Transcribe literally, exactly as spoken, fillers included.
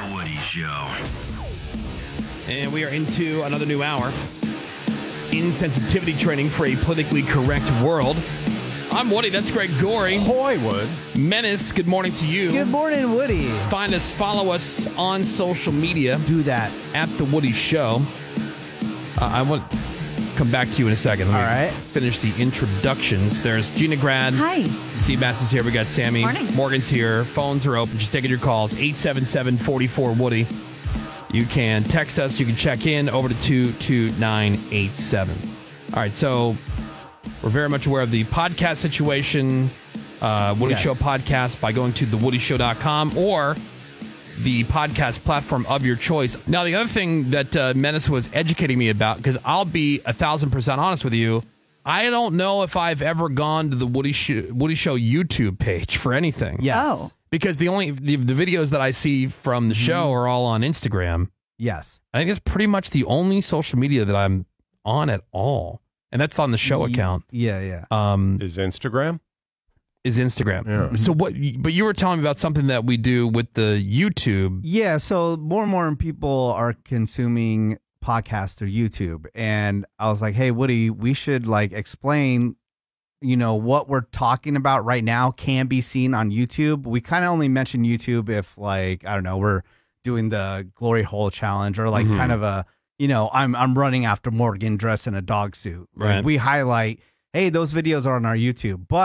The Woody Show. And we are into another new hour. It's insensitivity training for a politically correct world. I'm Woody. That's Greg Gorey. Hoy, Wood. Menace, good morning to you. Good morning, Woody. Find us, follow us on social media. Do that. At The Woody Show. Uh, I want to come back to you in a second. Let All me right. finish the introductions. There's Gina Grad. Hi. Seabass is here. We got Sammy. Morning. Morgan's here. Phones are open. Just taking your calls. eight seven seven, four four, Woody. You can text us. You can check in over to two two nine eight seven. All right, so we're very much aware of the podcast situation. Uh, Woody Yes. Show podcast by going to the woody show dot com or the podcast platform of your choice. Now, the other thing that uh, Menace was educating me about, because I'll be a thousand percent honest with you, I don't know if I've ever gone to the Woody Show, Woody Show YouTube page for anything. Yes. Oh. Because the only the, the videos that I see from the show are all on Instagram. Yes. I think it's pretty much the only social media that I'm on at all, and that's on the show Ye- account. Yeah, yeah. Um, Is Instagram? is Instagram. Yeah. So what? But you were telling me about something that we do with the YouTube. Yeah, so more and more people are consuming podcasts through YouTube. And I was like, hey, Woody, we should like explain, you know, what we're talking about right now can be seen on YouTube. We kind of only mention YouTube if like, I don't know, we're doing the glory hole challenge or like Mhm. kind of a, you know, I'm I'm running after Morgan dressed in a dog suit. Like, Right. we highlight, hey, those videos are on our YouTube. But